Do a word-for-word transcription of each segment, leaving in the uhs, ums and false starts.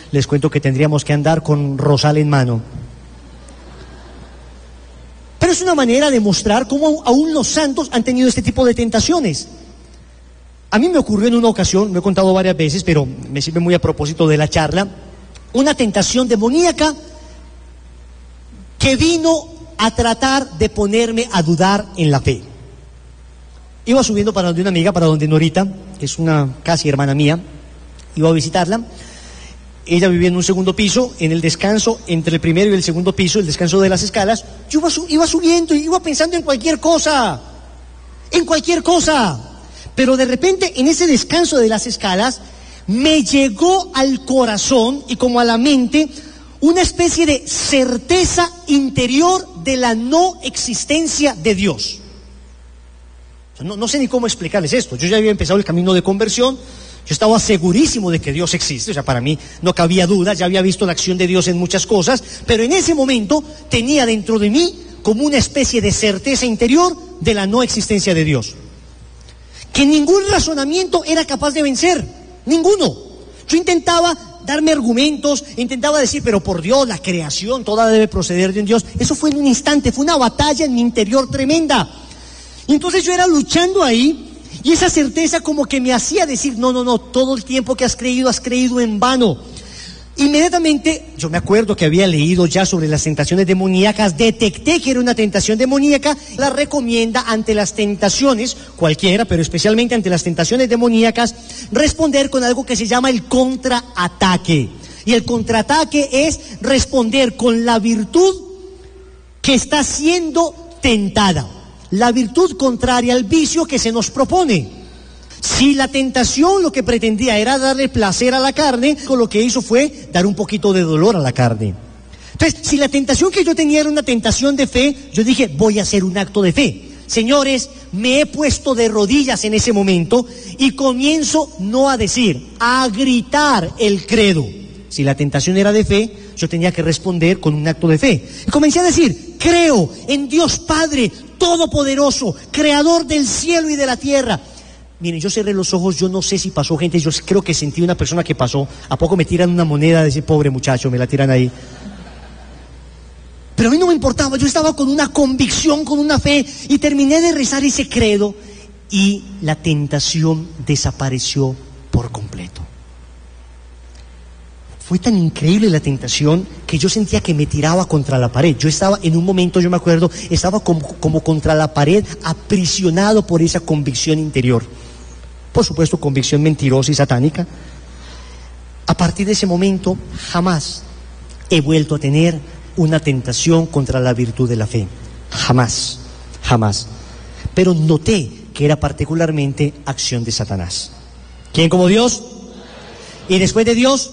les cuento que tendríamos que andar con rosal en mano. Pero es una manera de mostrar cómo aún los santos han tenido este tipo de tentaciones. A mí me ocurrió en una ocasión, lo he contado varias veces, pero me sirve muy a propósito de la charla, una tentación demoníaca que vino a tratar de ponerme a dudar en la fe. Iba subiendo para donde una amiga, para donde Norita, que es una casi hermana mía, iba a visitarla. Ella vivía en un segundo piso, en el descanso entre el primero y el segundo piso, el descanso de las escalas. Yo iba, iba subiendo y iba pensando en cualquier cosa, en cualquier cosa. Pero de repente, en ese descanso de las escalas, me llegó al corazón y como a la mente una especie de certeza interior de la no existencia de Dios. No, no sé ni cómo explicarles esto. Yo ya había empezado el camino de conversión. Yo estaba segurísimo de que Dios existe. O sea, para mí no cabía duda. Ya había visto la acción de Dios en muchas cosas. Pero en ese momento tenía dentro de mí como una especie de certeza interior de la no existencia de Dios, que ningún razonamiento era capaz de vencer. Ninguno. Yo intentaba darme argumentos, intentaba decir, pero por Dios, la creación toda debe proceder de un Dios. Eso fue en un instante. Fue una batalla en mi interior tremenda. Y entonces yo era luchando ahí, y esa certeza como que me hacía decir, no, no, no, todo el tiempo que has creído, has creído en vano. Inmediatamente, yo me acuerdo que había leído ya sobre las tentaciones demoníacas, detecté que era una tentación demoníaca, la recomienda ante las tentaciones, cualquiera, pero especialmente ante las tentaciones demoníacas, responder con algo que se llama el contraataque. Y el contraataque es responder con la virtud que está siendo tentada. La virtud contraria al vicio que se nos propone. Si la tentación lo que pretendía era darle placer a la carne, lo que hizo fue dar un poquito de dolor a la carne. Entonces, si la tentación que yo tenía era una tentación de fe, yo dije, voy a hacer un acto de fe. Señores, me he puesto de rodillas en ese momento y comienzo no a decir, a gritar el credo. Si la tentación era de fe, yo tenía que responder con un acto de fe. Y comencé a decir, creo en Dios Padre Todopoderoso, Creador del cielo y de la tierra. Miren, yo cerré los ojos, yo no sé si pasó gente, yo creo que sentí una persona que pasó. ¿A poco me tiran una moneda de ese pobre muchacho? Me la tiran ahí. Pero a mí no me importaba, yo estaba con una convicción, con una fe, y terminé de rezar ese credo, y la tentación desapareció por completo. Fue tan increíble la tentación que yo sentía que me tiraba contra la pared. Yo estaba en un momento, yo me acuerdo, estaba como, como contra la pared, aprisionado por esa convicción interior. Por supuesto, convicción mentirosa y satánica. A partir de ese momento, jamás he vuelto a tener una tentación contra la virtud de la fe. Jamás, jamás. Pero noté que era particularmente acción de Satanás. ¿Quién como Dios? Y después de Dios,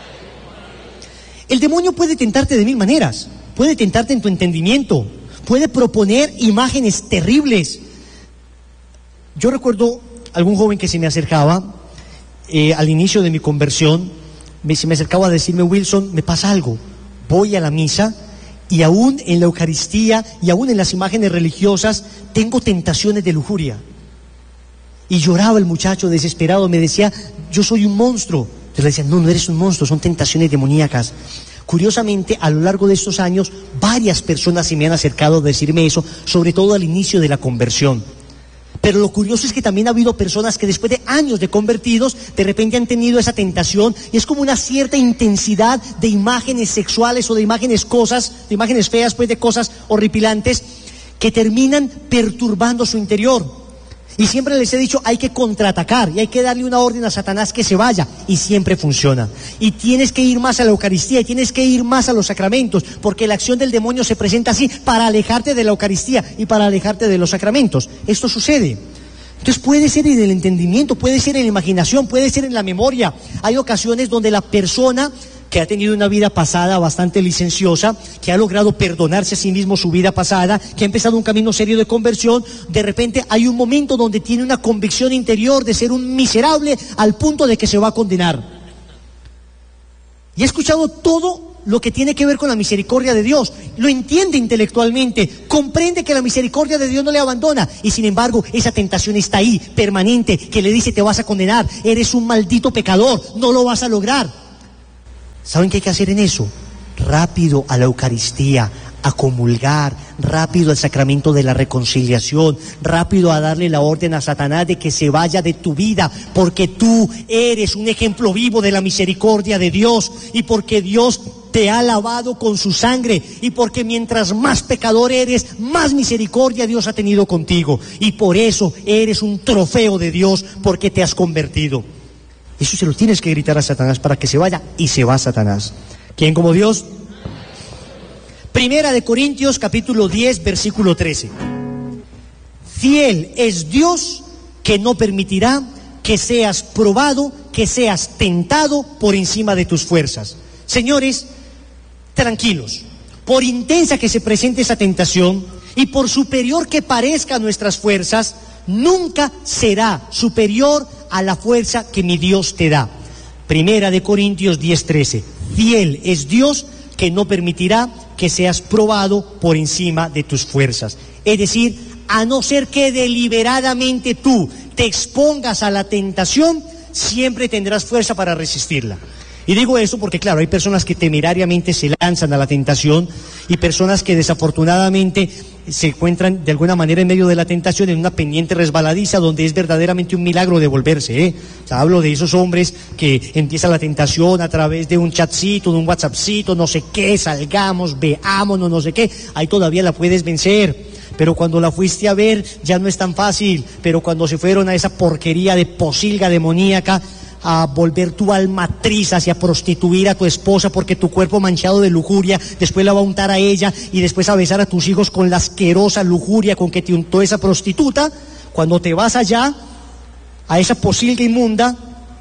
el demonio puede tentarte de mil maneras. Puede tentarte en tu entendimiento, puede proponer imágenes terribles. Yo recuerdo algún joven que se me acercaba eh, al inicio de mi conversión, me, se me acercaba a decirme, Wilson, me pasa algo. Voy a la misa y aún en la Eucaristía y aún en las imágenes religiosas tengo tentaciones de lujuria. Y lloraba el muchacho desesperado, me decía, yo soy un monstruo. Yo le decía, no, no eres un monstruo, son tentaciones demoníacas. Curiosamente, a lo largo de estos años, varias personas se me han acercado a decirme eso, sobre todo al inicio de la conversión. Pero lo curioso es que también ha habido personas que después de años de convertidos, de repente han tenido esa tentación, y es como una cierta intensidad de imágenes sexuales o de imágenes cosas, de imágenes feas, pues de cosas horripilantes, que terminan perturbando su interior. Y siempre les he dicho, hay que contraatacar y hay que darle una orden a Satanás que se vaya, y siempre funciona. Y tienes que ir más a la Eucaristía y tienes que ir más a los sacramentos, porque la acción del demonio se presenta así para alejarte de la Eucaristía y para alejarte de los sacramentos. Esto sucede. Entonces puede ser en el entendimiento, puede ser en la imaginación, puede ser en la memoria. Hay ocasiones donde la persona que ha tenido una vida pasada bastante licenciosa, que ha logrado perdonarse a sí mismo su vida pasada, que ha empezado un camino serio de conversión, de repente hay un momento donde tiene una convicción interior de ser un miserable al punto de que se va a condenar. Y ha escuchado todo lo que tiene que ver con la misericordia de Dios, lo entiende intelectualmente, comprende que la misericordia de Dios no le abandona, y sin embargo esa tentación está ahí, permanente, que le dice te vas a condenar, eres un maldito pecador, no lo vas a lograr. ¿Saben qué hay que hacer en eso? Rápido a la Eucaristía, a comulgar, rápido al sacramento de la reconciliación, rápido a darle la orden a Satanás de que se vaya de tu vida, porque tú eres un ejemplo vivo de la misericordia de Dios, y porque Dios te ha lavado con su sangre, y porque mientras más pecador eres, más misericordia Dios ha tenido contigo, y por eso eres un trofeo de Dios, porque te has convertido. Eso se lo tienes que gritar a Satanás para que se vaya, y se va Satanás. ¿Quién como Dios? Primera de Corintios capítulo diez versículo trece. Fiel es Dios que no permitirá que seas probado, que seas tentado por encima de tus fuerzas. Señores, tranquilos, por intensa que se presente esa tentación y por superior que parezca a nuestras fuerzas, nunca será superior a la fuerza que mi Dios te da. Primera de Corintios diez trece. Fiel es Dios que no permitirá que seas probado por encima de tus fuerzas. Es decir, a no ser que deliberadamente tú te expongas a la tentación, siempre tendrás fuerza para resistirla. Y digo eso porque, claro, hay personas que temerariamente se lanzan a la tentación y personas que desafortunadamente se encuentran de alguna manera en medio de la tentación en una pendiente resbaladiza donde es verdaderamente un milagro devolverse, ¿eh? O sea, hablo de esos hombres que empieza la tentación a través de un chatcito, de un whatsappcito, no sé qué, salgamos, veámonos, no sé qué, ahí todavía la puedes vencer. Pero cuando la fuiste a ver ya no es tan fácil, pero cuando se fueron a esa porquería de posilga demoníaca, a volver tu alma trizas hacia prostituir a tu esposa porque tu cuerpo manchado de lujuria, después la va a untar a ella y después a besar a tus hijos con la asquerosa lujuria con que te untó esa prostituta, cuando te vas allá, a esa posilga inmunda,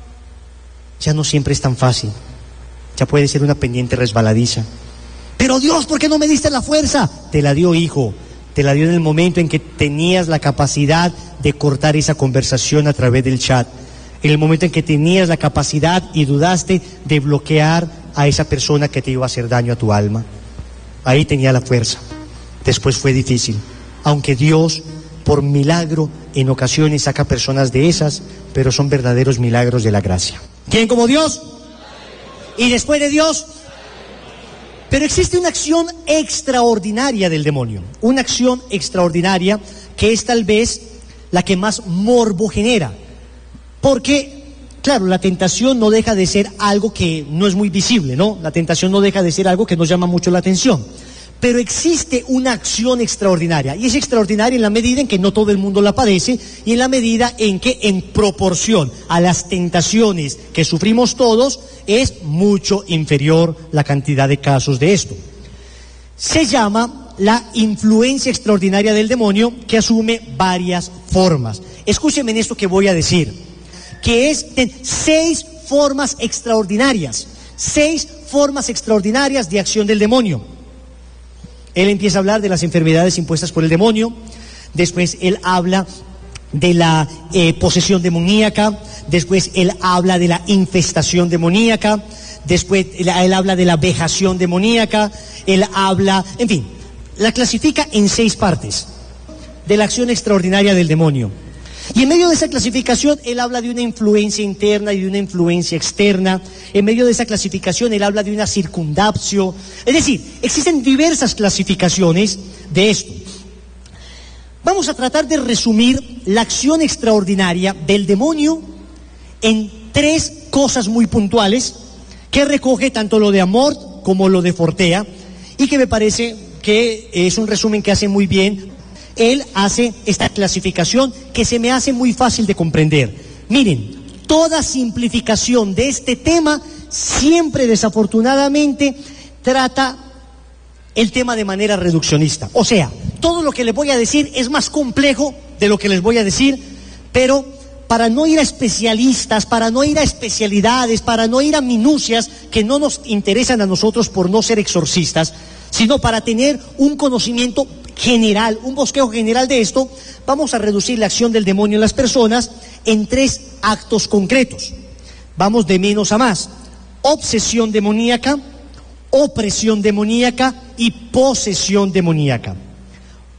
ya no siempre es tan fácil, ya puede ser una pendiente resbaladiza. Pero Dios, ¿por qué no me diste la fuerza? Te la dio, hijo, te la dio en el momento en que tenías la capacidad de cortar esa conversación a través del chat. En el momento en que tenías la capacidad y dudaste de bloquear a esa persona que te iba a hacer daño a tu alma. Ahí tenía la fuerza. Después fue difícil. Aunque Dios, por milagro, en ocasiones saca personas de esas, pero son verdaderos milagros de la gracia. ¿Quién como Dios? ¿Y después de Dios? Pero existe una acción extraordinaria del demonio. Una acción extraordinaria que es tal vez la que más morbo genera. Porque, claro, la tentación no deja de ser algo que no es muy visible, ¿no? La tentación no deja de ser algo que nos llama mucho la atención. Pero existe una acción extraordinaria, y es extraordinaria en la medida en que no todo el mundo la padece, y en la medida en que, en proporción a las tentaciones que sufrimos todos, es mucho inferior la cantidad de casos de esto. Se llama la influencia extraordinaria del demonio, que asume varias formas. Escúchenme en esto que voy a decir, que es de seis formas extraordinarias, seis formas extraordinarias de acción del demonio. Él empieza a hablar de las enfermedades impuestas por el demonio, después él habla de la eh, posesión demoníaca, después él habla de la infestación demoníaca, después él, él habla de la vejación demoníaca, él habla, en fin, la clasifica en seis partes de la acción extraordinaria del demonio. Y en medio de esa clasificación, él habla de una influencia interna y de una influencia externa. En medio de esa clasificación, él habla de una circundappio. Es decir, existen diversas clasificaciones de esto. Vamos a tratar de resumir la acción extraordinaria del demonio en tres cosas muy puntuales, que recoge tanto lo de Amor como lo de Fortea, y que me parece que es un resumen que hace muy bien. Él hace esta clasificación que se me hace muy fácil de comprender. Miren, toda simplificación de este tema siempre desafortunadamente trata el tema de manera reduccionista. O sea, todo lo que les voy a decir es más complejo de lo que les voy a decir, pero para no ir a especialistas, para no ir a especialidades, para no ir a minucias que no nos interesan a nosotros por no ser exorcistas, sino para tener un conocimiento general, un bosquejo general de esto, vamos a reducir la acción del demonio en las personas en tres actos concretos. Vamos de menos a más: obsesión demoníaca, opresión demoníaca y posesión demoníaca.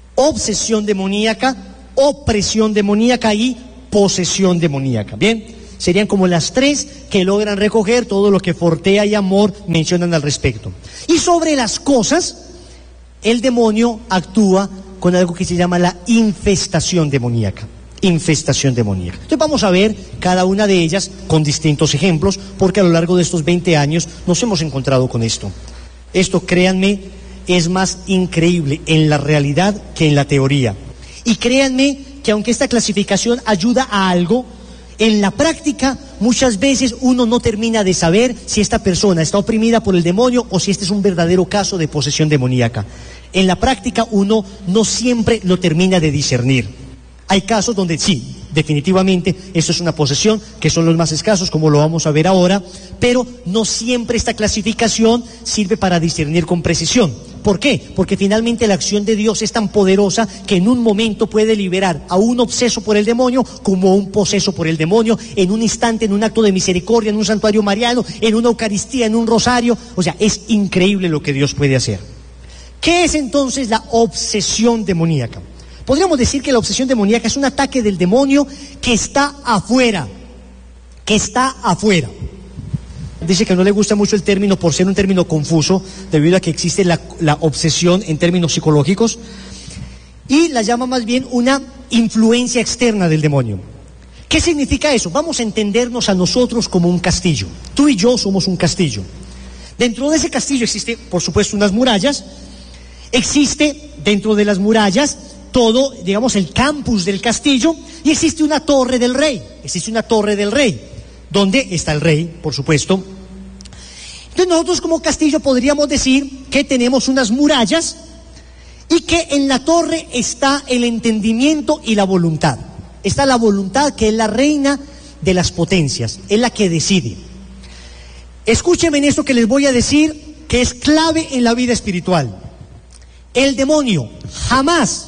Obsesión demoníaca, opresión demoníaca y posesión demoníaca. Bien, serían como las tres que logran recoger todo lo que Fortea y Amor mencionan al respecto. Y sobre las cosas, el demonio actúa con algo que se llama la infestación demoníaca. Infestación demoníaca. Entonces vamos a ver cada una de ellas con distintos ejemplos, porque a lo largo de estos veinte años nos hemos encontrado con esto. Esto, créanme, es más increíble en la realidad que en la teoría. Y créanme que aunque esta clasificación ayuda a algo, en la práctica muchas veces uno no termina de saber si esta persona está oprimida por el demonio o si este es un verdadero caso de posesión demoníaca. En la práctica uno no siempre lo termina de discernir. Hay casos donde sí, definitivamente esto es una posesión, que son los más escasos, como lo vamos a ver ahora, pero no siempre esta clasificación sirve para discernir con precisión. ¿Por qué? Porque finalmente la acción de Dios es tan poderosa que en un momento puede liberar a un obseso por el demonio como a un poseso por el demonio, en un instante, en un acto de misericordia, en un santuario mariano, en una Eucaristía, en un rosario. O sea, es increíble lo que Dios puede hacer. ¿Qué es entonces la obsesión demoníaca? Podríamos decir que la obsesión demoníaca es un ataque del demonio que está afuera, que está afuera. Dice que no le gusta mucho el término por ser un término confuso, debido a que existe la, la obsesión en términos psicológicos, y la llama más bien una influencia externa del demonio. ¿Qué significa eso? Vamos a entendernos a nosotros como un castillo. Tú y yo somos un castillo. Dentro de ese castillo existe, por supuesto, unas murallas. Existe dentro de las murallas todo, digamos, el campus del castillo, y existe una torre del rey, existe una torre del rey, donde está el rey, por supuesto. Entonces nosotros como castillo podríamos decir que tenemos unas murallas y que en la torre está el entendimiento y la voluntad. Está la voluntad, que es la reina de las potencias, es la que decide. Escúchenme en esto que les voy a decir, que es clave en la vida espiritual. El demonio jamás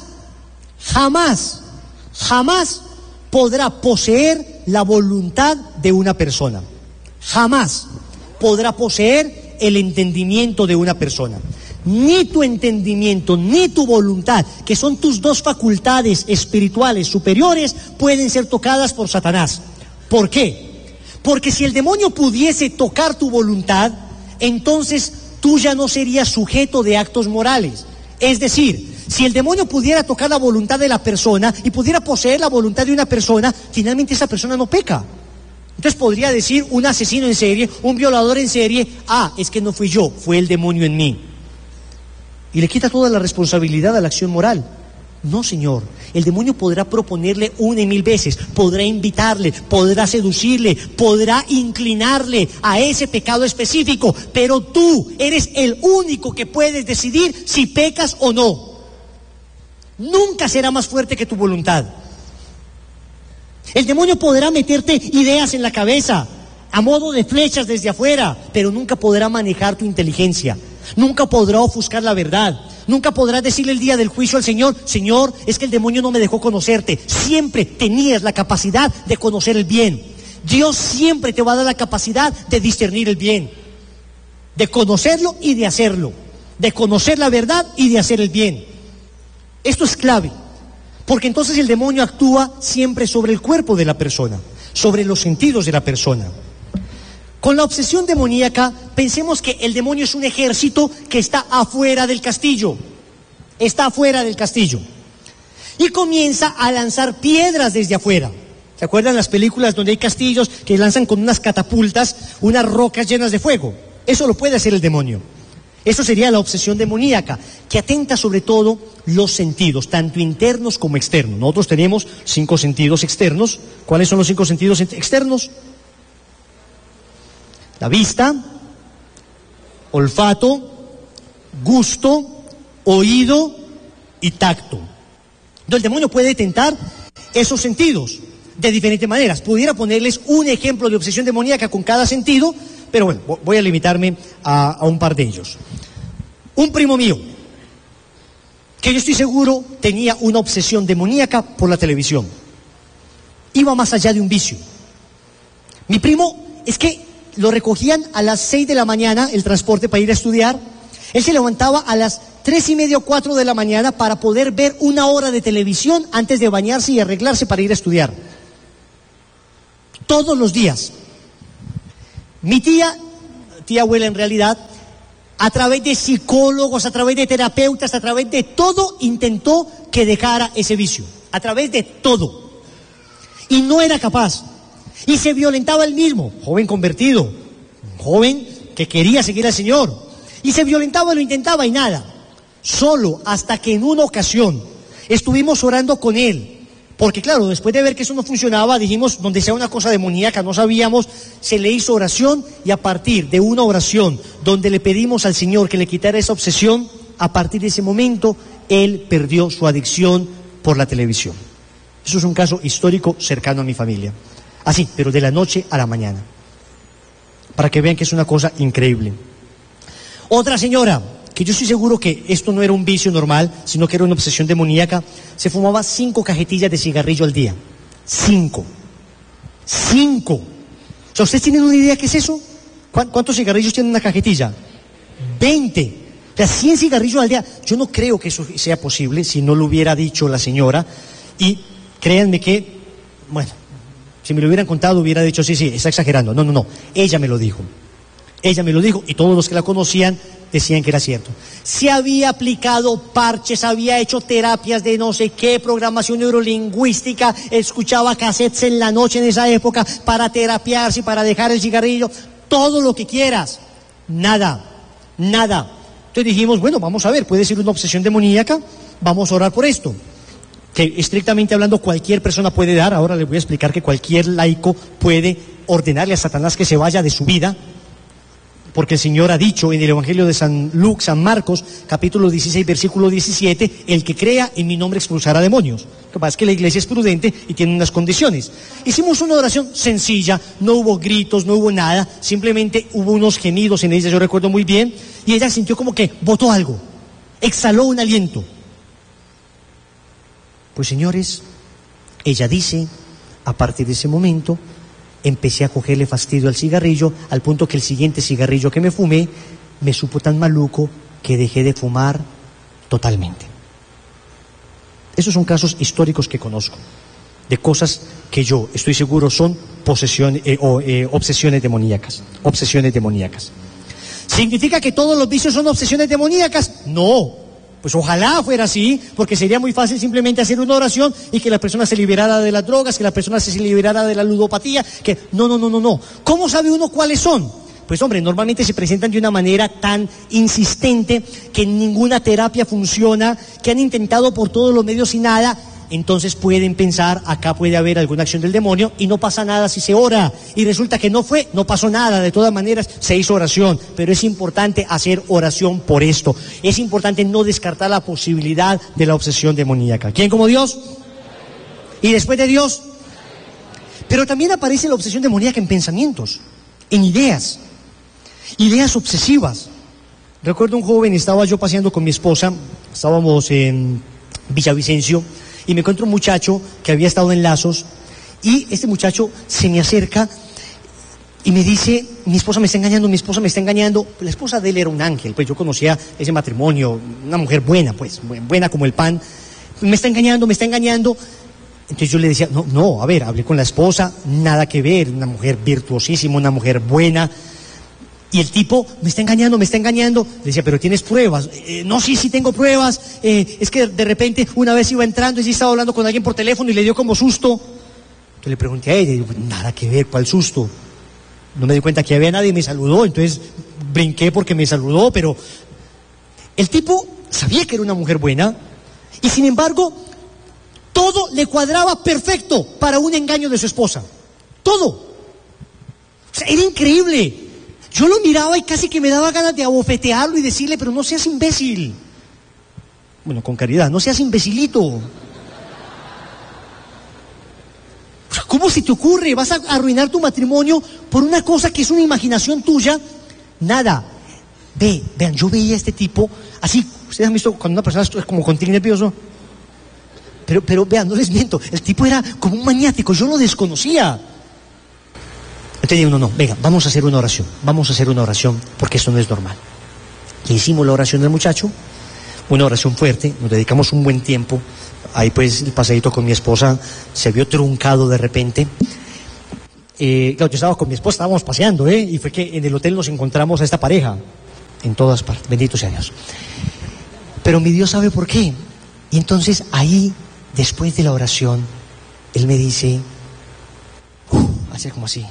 Jamás, jamás podrá poseer la voluntad de una persona. Jamás podrá poseer el entendimiento de una persona. Ni tu entendimiento, ni tu voluntad, que son tus dos facultades espirituales superiores, pueden ser tocadas por Satanás. ¿Por qué? Porque si el demonio pudiese tocar tu voluntad, entonces tú ya no serías sujeto de actos morales. Es decir, si el demonio pudiera tocar la voluntad de la persona y pudiera poseer la voluntad de una persona, finalmente esa persona no peca. Entonces podría decir un asesino en serie, un violador en serie, ah, es que no fui yo, fue el demonio en mí. Y le quita toda la responsabilidad a la acción moral. No, señor, el demonio podrá proponerle una y mil veces, podrá invitarle, podrá seducirle, podrá inclinarle a ese pecado específico, pero tú eres el único que puedes decidir si pecas o no. Nunca será más fuerte que tu voluntad. El demonio podrá meterte ideas en la cabeza a modo de flechas desde afuera, pero nunca podrá manejar tu inteligencia. Nunca podrá ofuscar la verdad. Nunca podrás decirle el día del juicio al Señor: Señor, es que el demonio no me dejó conocerte. Siempre tenías la capacidad de conocer el bien. Dios siempre te va a dar la capacidad de discernir el bien, de conocerlo y de hacerlo, de conocer la verdad y de hacer el bien. Esto es clave, porque entonces el demonio actúa siempre sobre el cuerpo de la persona, sobre los sentidos de la persona. Con la obsesión demoníaca, pensemos que el demonio es un ejército que está afuera del castillo, está afuera del castillo, y comienza a lanzar piedras desde afuera. ¿Se acuerdan las películas donde hay castillos que lanzan con unas catapultas, unas rocas llenas de fuego? Eso lo puede hacer el demonio. Eso sería la obsesión demoníaca, que atenta sobre todo los sentidos, tanto internos como externos. Nosotros tenemos cinco sentidos externos. ¿Cuáles son los cinco sentidos externos? La vista, olfato, gusto, oído y tacto. Entonces el demonio puede tentar esos sentidos de diferentes maneras. Pudiera ponerles un ejemplo de obsesión demoníaca con cada sentido, pero bueno, voy a limitarme a, a un par de ellos. Un primo mío, que yo estoy seguro tenía una obsesión demoníaca por la televisión. Iba más allá de un vicio. Mi primo, es que lo recogían a las seis de la mañana, el transporte para ir a estudiar. Él se levantaba a las tres y media o cuatro de la mañana para poder ver una hora de televisión antes de bañarse y arreglarse para ir a estudiar. todos los días. Mi tía, tía abuela en realidad, a través de psicólogos, a través de terapeutas, a través de todo, intentó que dejara ese vicio, a través de todo. Y no era capaz. Y se violentaba él mismo, joven convertido, joven que quería seguir al Señor. Y se violentaba, lo intentaba y nada. Solo hasta que en una ocasión estuvimos orando con él. Porque claro, después de ver que eso no funcionaba, dijimos, donde sea una cosa demoníaca, no sabíamos, se le hizo oración y a partir de una oración donde le pedimos al Señor que le quitara esa obsesión, a partir de ese momento, él perdió su adicción por la televisión. Eso es un caso histórico cercano a mi familia. Así, pero de la noche a la mañana. Para que vean que es una cosa increíble. Otra señora, que yo estoy seguro que esto no era un vicio normal, sino que era una obsesión demoníaca, se fumaba cinco cajetillas de cigarrillo al día. Cinco. Cinco. O sea, ¿ustedes tienen una idea qué es eso? ¿Cuántos cigarrillos tiene una cajetilla? Veinte. O sea, cien cigarrillos al día. Yo no creo que eso sea posible si no lo hubiera dicho la señora. Y créanme que, bueno, si me lo hubieran contado hubiera dicho, sí, sí, está exagerando. No, no, no. Ella me lo dijo. Ella me lo dijo y todos los que la conocían decían que era cierto. Se había aplicado parches, había hecho terapias de no sé qué, programación neurolingüística, escuchaba cassettes en la noche en esa época para terapiarse, para dejar el cigarrillo, todo lo que quieras. Nada, nada. Entonces dijimos, bueno, vamos a ver, puede ser una obsesión demoníaca, vamos a orar por esto. Que estrictamente hablando cualquier persona puede dar, ahora les voy a explicar que cualquier laico puede ordenarle a Satanás que se vaya de su vida, porque el Señor ha dicho en el Evangelio de San Lucas, San Marcos, capítulo dieciséis, versículo diecisiete, el que crea en mi nombre expulsará demonios. Lo que pasa es que la iglesia es prudente y tiene unas condiciones. Hicimos una oración sencilla, no hubo gritos, no hubo nada, simplemente hubo unos gemidos en ella, yo recuerdo muy bien, y ella sintió como que botó algo, exhaló un aliento. Pues señores, ella dice, a partir de ese momento, empecé a cogerle fastidio al cigarrillo, al punto que el siguiente cigarrillo que me fumé, me supo tan maluco que dejé de fumar totalmente. Esos son casos históricos que conozco, de cosas que yo estoy seguro son posesiones, eh, o, eh, obsesiones demoníacas, obsesiones demoníacas. ¿Significa que todos los vicios son obsesiones demoníacas? No. Pues ojalá fuera así, porque sería muy fácil simplemente hacer una oración y que la persona se liberara de las drogas, que la persona se liberara de la ludopatía, que no, no, no, no, no. ¿Cómo sabe uno cuáles son? Pues hombre, normalmente se presentan de una manera tan insistente que ninguna terapia funciona, que han intentado por todos los medios y nada. Entonces pueden pensar, acá puede haber alguna acción del demonio y no pasa nada si se ora. Y resulta que no fue, no pasó nada, de todas maneras se hizo oración. Pero es importante hacer oración por esto. Es importante no descartar la posibilidad de la obsesión demoníaca. ¿Quién como Dios? ¿Y después de Dios? Pero también aparece la obsesión demoníaca en pensamientos, en ideas, ideas obsesivas. Recuerdo un joven, estaba yo paseando con mi esposa, estábamos en Villavicencio, y me encuentro un muchacho que había estado en Lazos, y este muchacho se me acerca y me dice, mi esposa me está engañando, mi esposa me está engañando. La esposa de él era un ángel, pues yo conocía ese matrimonio, una mujer buena, pues, buena como el pan. Me está engañando, me está engañando. Entonces yo le decía, no, no, a ver, hablé con la esposa, nada que ver, una mujer virtuosísima, una mujer buena. Y el tipo, me está engañando, me está engañando. Le decía, pero ¿tienes pruebas? Eh, no, sí, sí tengo pruebas. Eh, es que de repente una vez iba entrando y sí estaba hablando con alguien por teléfono y le dio como susto. Entonces le pregunté a ella, y digo, nada que ver, ¿cuál susto? No me di cuenta que había nadie y me saludó, entonces brinqué porque me saludó, pero el tipo sabía que era una mujer buena y sin embargo todo le cuadraba perfecto para un engaño de su esposa. Todo. O sea, era increíble. Yo lo miraba y casi que me daba ganas de abofetearlo y decirle, pero no seas imbécil. Bueno, con caridad, no seas imbecilito. ¿Cómo se te ocurre? ¿Vas a arruinar tu matrimonio por una cosa que es una imaginación tuya? Nada. Ve, vean, yo veía a este tipo así. Ustedes han visto cuando una persona es como con tic nervioso. Pero, pero vean, no les miento. El tipo era como un maniático. Yo lo desconocía. Entonces digo, no, no, venga, vamos a hacer una oración. Vamos a hacer una oración porque esto no es normal. Y hicimos la oración del muchacho. Una oración fuerte. Nos dedicamos un buen tiempo. Ahí pues el paseíto con mi esposa se vio truncado de repente. Eh, claro, yo estaba con mi esposa, estábamos paseando, ¿eh? Y fue que en el hotel nos encontramos a esta pareja. En todas partes, bendito sea Dios. Pero mi Dios sabe por qué. Y entonces ahí, después de la oración, Él me dice, uh, hace como así, uh,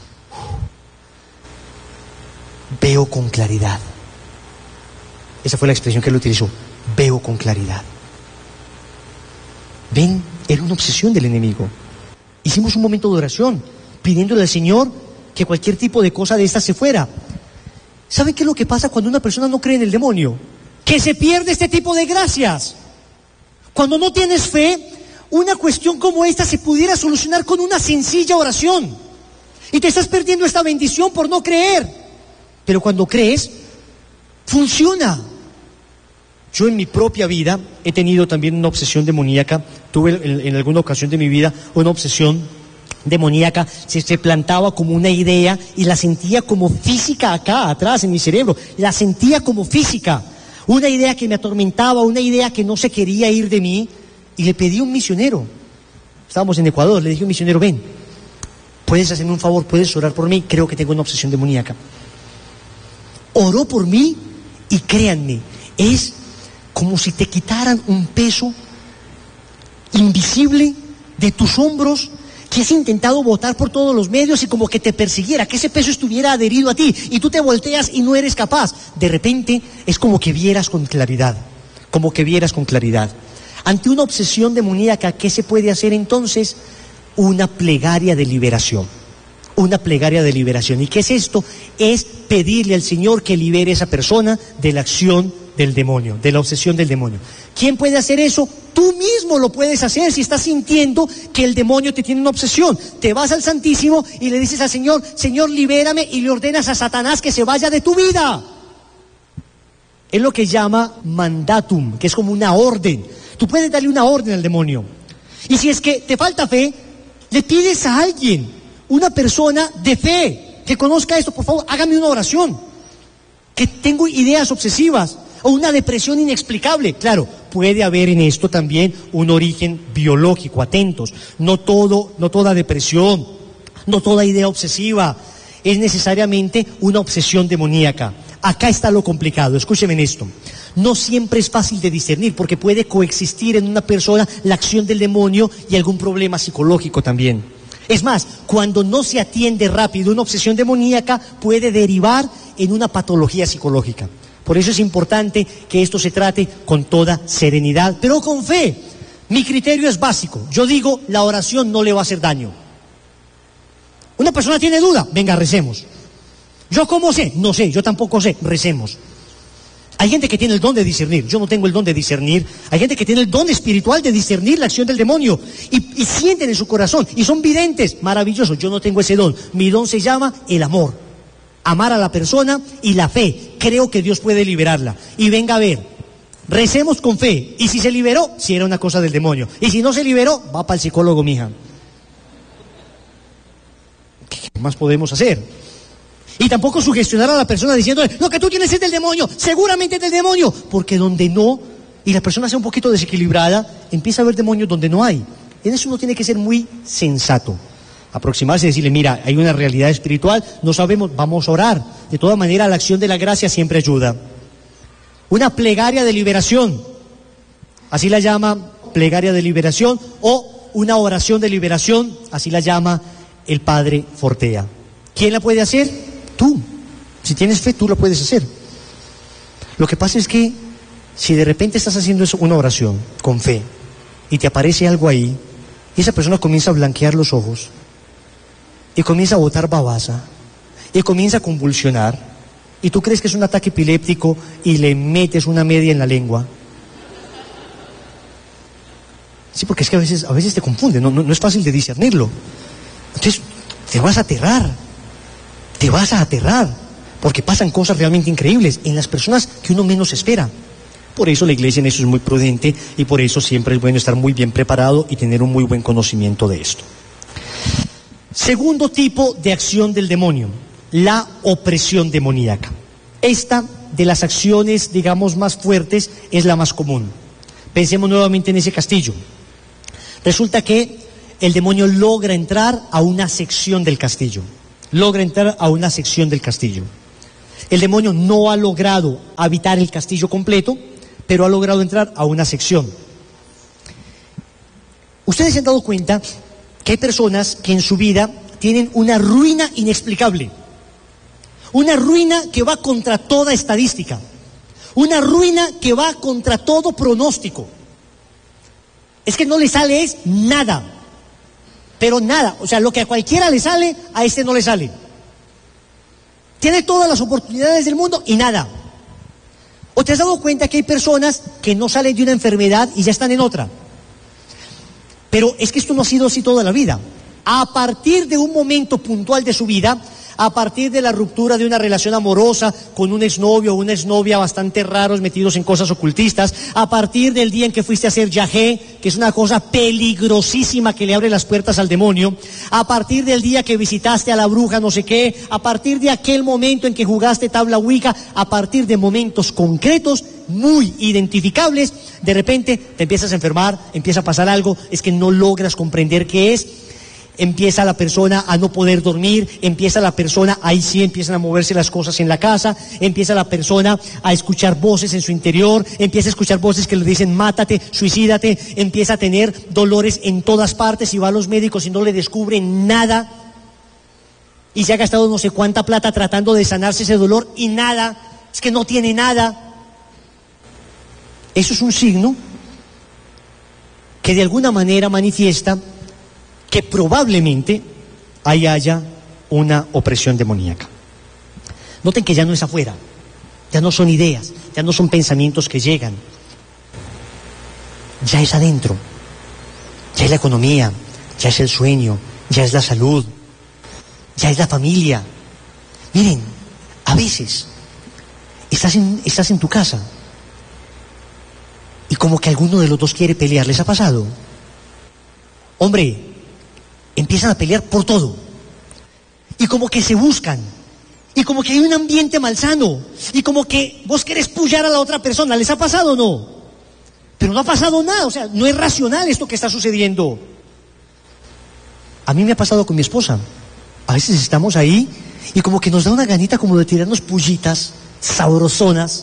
veo con claridad. Esa fue la expresión que Él utilizó, veo con claridad. Ven, era una obsesión del enemigo. Hicimos un momento de oración, pidiéndole al Señor que cualquier tipo de cosa de esta se fuera. ¿Saben qué es lo que pasa cuando una persona no cree en el demonio? Que se pierde este tipo de gracias. Cuando no tienes fe, una cuestión como esta se pudiera solucionar con una sencilla oración. Y te estás perdiendo esta bendición por no creer. Pero cuando crees, funciona. Yo en mi propia vida he tenido también una obsesión demoníaca. Tuve en, en alguna ocasión de mi vida una obsesión demoníaca. Se, se plantaba como una idea y la sentía como física acá, atrás en mi cerebro. La sentía como física. Una idea que me atormentaba, una idea que no se quería ir de mí. Y le pedí a un misionero. Estábamos en Ecuador, le dije a un misionero, ven, ¿puedes hacerme un favor? ¿Puedes orar por mí? Creo que tengo una obsesión demoníaca. Oró por mí y créanme, es como si te quitaran un peso invisible de tus hombros que has intentado botar por todos los medios y como que te persiguiera, que ese peso estuviera adherido a ti y tú te volteas y no eres capaz. De repente es como que vieras con claridad, como que vieras con claridad. Ante una obsesión demoníaca, ¿qué se puede hacer entonces? Una plegaria de liberación. Una plegaria de liberación. ¿Y qué es esto? Es pedirle al Señor que libere a esa persona de la acción del demonio, de la obsesión del demonio. ¿Quién puede hacer eso? Tú mismo lo puedes hacer si estás sintiendo que el demonio te tiene una obsesión. Te vas al Santísimo y le dices al Señor, Señor, libérame, y le ordenas a Satanás que se vaya de tu vida. Es lo que llama mandatum, que es como una orden. Tú puedes darle una orden al demonio. Y si es que te falta fe, le pides a alguien, una persona de fe, que conozca esto. Por favor, hágame una oración. Que tengo ideas obsesivas o una depresión inexplicable. Claro, puede haber en esto también un origen biológico. Atentos. No todo, no toda depresión, no toda idea obsesiva es necesariamente una obsesión demoníaca. Acá está lo complicado. Escúcheme en esto. No siempre es fácil de discernir porque puede coexistir en una persona la acción del demonio y algún problema psicológico también. Es más, cuando no se atiende rápido una obsesión demoníaca puede derivar en una patología psicológica. Por eso es importante que esto se trate con toda serenidad, pero con fe. Mi criterio es básico. Yo digo, la oración no le va a hacer daño. Una persona tiene duda, venga, recemos. ¿Yo cómo sé? No sé, yo tampoco sé, recemos. Hay gente que tiene el don de discernir, yo no tengo el don de discernir. Hay gente que tiene el don espiritual de discernir la acción del demonio y, y sienten en su corazón y son videntes, maravilloso. Yo no tengo ese don, mi don se llama el amor, amar a la persona y la fe. Creo que Dios puede liberarla y venga a ver, recemos con fe y si se liberó, si era una cosa del demonio, y si no se liberó, va para el psicólogo, mija. ¿Qué más podemos hacer? Y tampoco sugestionar a la persona diciéndole, lo que tú tienes es del demonio, seguramente es del demonio, porque donde no, y la persona sea un poquito desequilibrada, empieza a haber demonios donde no hay. En eso uno tiene que ser muy sensato, aproximarse y decirle, mira, hay una realidad espiritual, no sabemos, vamos a orar. De todas maneras, la acción de la gracia siempre ayuda. Una plegaria de liberación, así la llama plegaria de liberación, o una oración de liberación, así la llama el Padre Fortea. ¿Quién la puede hacer? Tú. Si tienes fe, tú la puedes hacer. Lo que pasa es que si de repente estás haciendo eso, una oración con fe y te aparece algo ahí y esa persona comienza a blanquear los ojos y comienza a botar babasa y comienza a convulsionar y tú crees que es un ataque epiléptico y le metes una media en la lengua. Sí, porque es que a veces, a veces te confunde, no, no, no es fácil de discernirlo. Entonces te vas a aterrar. Te vas a aterrar, porque pasan cosas realmente increíbles en las personas que uno menos espera. Por eso la iglesia en eso es muy prudente y por eso siempre es bueno estar muy bien preparado y tener un muy buen conocimiento de esto. Segundo tipo de acción del demonio, la opresión demoníaca. Esta, de las acciones, digamos, más fuertes, es la más común. Pensemos nuevamente en ese castillo. Resulta que el demonio logra entrar a una sección del castillo. Logra entrar a una sección del castillo. El demonio no ha logrado habitar el castillo completo, pero ha logrado entrar a una sección. Ustedes se han dado cuenta que hay personas que en su vida tienen una ruina inexplicable. Una ruina que va contra toda estadística. Una ruina que va contra todo pronóstico. Es que no le sale es nada. Pero nada. O sea, lo que a cualquiera le sale, a este no le sale. Tiene todas las oportunidades del mundo y nada. ¿O te has dado cuenta que hay personas que no salen de una enfermedad y ya están en otra? Pero es que esto no ha sido así toda la vida. A partir de un momento puntual de su vida, a partir de la ruptura de una relación amorosa con un exnovio o una exnovia bastante raros metidos en cosas ocultistas, a partir del día en que fuiste a hacer yagé, que es una cosa peligrosísima que le abre las puertas al demonio, a partir del día que visitaste a la bruja no sé qué, a partir de aquel momento en que jugaste tabla ouija, a partir de momentos concretos, muy identificables, de repente te empiezas a enfermar, empieza a pasar algo, es que no logras comprender qué es. Empieza la persona a no poder dormir, empieza la persona, ahí sí empiezan a moverse las cosas en la casa, empieza la persona a escuchar voces en su interior, empieza a escuchar voces que le dicen mátate, suicídate, empieza a tener dolores en todas partes y va a los médicos y no le descubren nada y se ha gastado no sé cuánta plata tratando de sanarse ese dolor y nada, es que no tiene nada. Eso es un signo que de alguna manera manifiesta que probablemente ahí haya una opresión demoníaca. Noten que ya no es afuera, ya no son ideas, ya no son pensamientos que llegan, ya es adentro, ya es la economía, ya es el sueño, ya es la salud, ya es la familia. Miren, a veces estás en, estás en tu casa y como que alguno de los dos quiere pelear. ¿Les ha pasado? Hombre, empiezan a pelear por todo. Y como que se buscan. Y como que hay un ambiente malsano. Y como que vos querés pullar a la otra persona. ¿Les ha pasado o no? Pero no ha pasado nada. O sea, no es racional esto que está sucediendo. A mí me ha pasado con mi esposa. A veces estamos ahí y como que nos da una ganita como de tirarnos pullitas sabrosonas.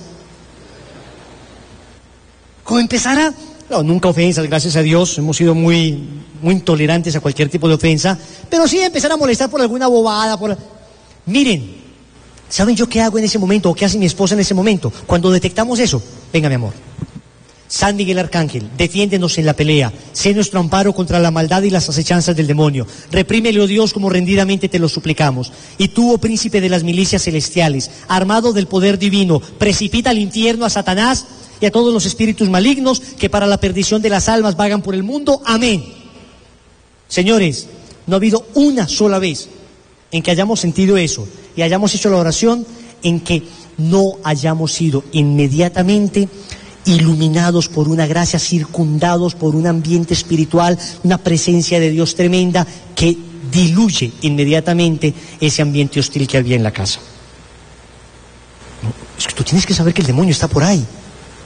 Como empezar a... No, nunca ofensas, gracias a Dios, hemos sido muy, muy intolerantes a cualquier tipo de ofensa, pero sí empezar a molestar por alguna bobada, por... Miren, ¿saben yo qué hago en ese momento, o qué hace mi esposa en ese momento? Cuando detectamos eso, venga mi amor, San Miguel Arcángel, defiéndenos en la pelea, sé nuestro amparo contra la maldad y las acechanzas del demonio, reprímelo Dios como rendidamente te lo suplicamos, y tú, oh príncipe de las milicias celestiales, armado del poder divino, precipita al infierno a Satanás y a todos los espíritus malignos que para la perdición de las almas vagan por el mundo. Amén. Señores, no ha habido una sola vez en que hayamos sentido eso y hayamos hecho la oración en que no hayamos sido inmediatamente iluminados por una gracia, circundados por un ambiente espiritual, una presencia de Dios tremenda que diluye inmediatamente ese ambiente hostil que había en la casa. Es que tú tienes que saber que el demonio está por ahí.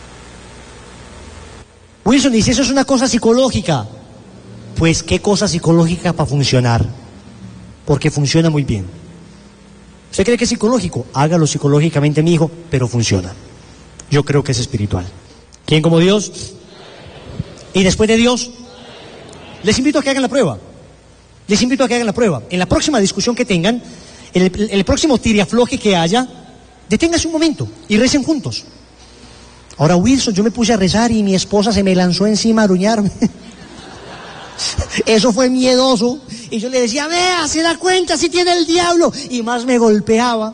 Wilson dice, eso es una cosa psicológica. Pues, ¿qué cosa psicológica para funcionar? Porque funciona muy bien. ¿Usted cree que es psicológico? Hágalo psicológicamente, mi hijo, pero funciona. Yo creo que es espiritual. ¿Quién como Dios? ¿Y después de Dios? Les invito a que hagan la prueba. Les invito a que hagan la prueba. En la próxima discusión que tengan, en el, en el próximo tiriafloje que haya, deténganse un momento y recen juntos. Ahora, Wilson, yo me puse a rezar y mi esposa se me lanzó encima a aruñarme. Eso fue miedoso. Y yo le decía, vea, se da cuenta si tiene el diablo. Y más me golpeaba.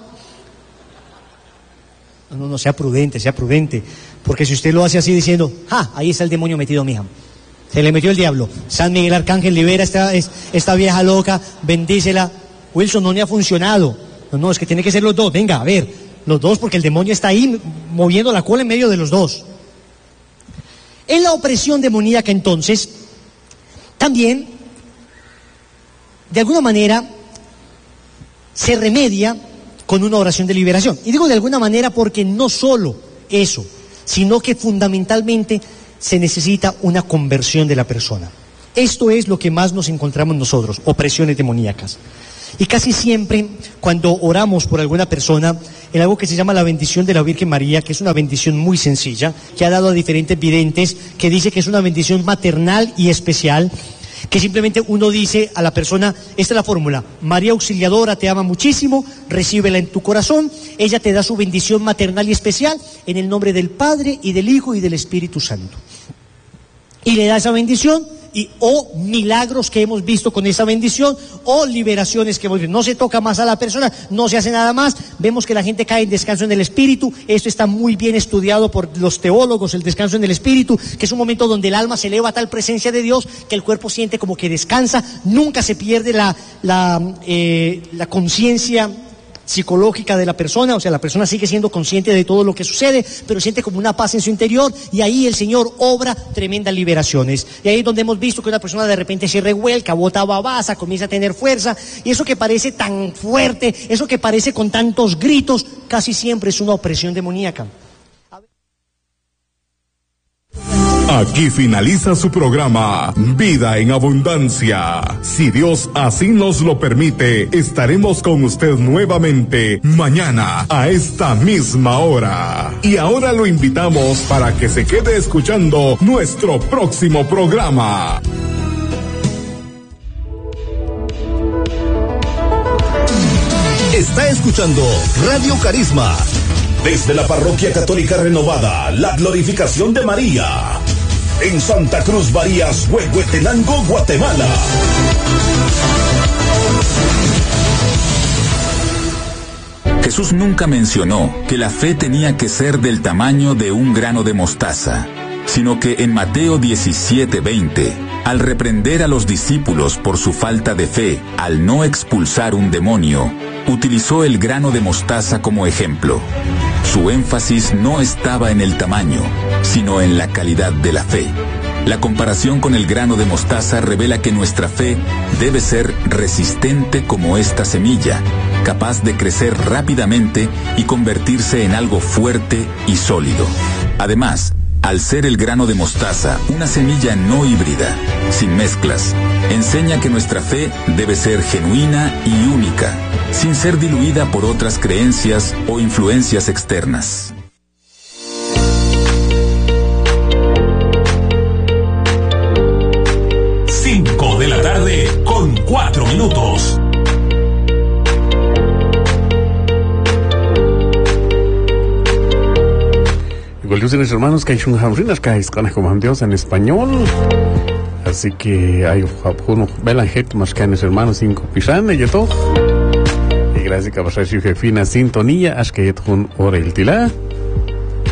No, no, no, sea prudente, sea prudente. Porque si usted lo hace así diciendo, ¡ah! Ahí está el demonio metido, mija. Se le metió el diablo. San Miguel Arcángel, libera esta, esta vieja loca, bendícela. Wilson, no me ha funcionado. No, no, es que tiene que ser los dos. Venga, a ver. Los dos, porque el demonio está ahí moviendo la cola en medio de los dos. En la opresión demoníaca, entonces, también, de alguna manera, se remedia con una oración de liberación. Y digo de alguna manera porque no solo eso, sino que fundamentalmente se necesita una conversión de la persona. Esto es lo que más nos encontramos nosotros, opresiones demoníacas. Y casi siempre, cuando oramos por alguna persona, en algo que se llama la bendición de la Virgen María, que es una bendición muy sencilla, que ha dado a diferentes videntes, que dice que es una bendición maternal y especial, que simplemente uno dice a la persona, esta es la fórmula: María Auxiliadora te ama muchísimo, recíbela en tu corazón, ella te da su bendición maternal y especial, en el nombre del Padre y del Hijo y del Espíritu Santo. Y le da esa bendición, y o milagros que hemos visto con esa bendición, o liberaciones que hemos visto. No se toca más a la persona, no se hace nada más, vemos que la gente cae en descanso en el espíritu. Esto está muy bien estudiado por los teólogos, el descanso en el espíritu, que es un momento donde el alma se eleva a tal presencia de Dios que el cuerpo siente como que descansa, nunca se pierde la, la, eh, la conciencia psicológica de la persona, o sea, la persona sigue siendo consciente de todo lo que sucede, pero siente como una paz en su interior, y ahí el Señor obra tremendas liberaciones. Y ahí es donde hemos visto que una persona de repente se revuelca, bota babasa, comienza a tener fuerza, y eso que parece tan fuerte, eso que parece con tantos gritos, casi siempre es una opresión demoníaca. Aquí finaliza su programa Vida en Abundancia. Si Dios así nos lo permite, estaremos con usted nuevamente mañana a esta misma hora. Y ahora lo invitamos para que se quede escuchando nuestro próximo programa. Está escuchando Radio Carisma. Desde la Parroquia Católica Renovada, la glorificación de María. En Santa Cruz Barías, Huehuetenango, Guatemala. Jesús nunca mencionó que la fe tenía que ser del tamaño de un grano de mostaza, sino que en Mateo diecisiete veinte, al reprender a los discípulos por su falta de fe al no expulsar un demonio, utilizó el grano de mostaza como ejemplo. Su énfasis no estaba en el tamaño, sino en la calidad de la fe. La comparación con el grano de mostaza revela que nuestra fe debe ser resistente como esta semilla, capaz de crecer rápidamente y convertirse en algo fuerte y sólido. Además, al ser el grano de mostaza una semilla no híbrida, sin mezclas, enseña que nuestra fe debe ser genuina y única, sin ser diluida por otras creencias o influencias externas. Cinco de la tarde con cuatro minutos. Los hermanos que hay un hamrinas que hay como Dios en español, así que hay uno velan gente más que los hermanos cinco pisana y todo, y gracias a su jefina sintonía, es que un hora el tila.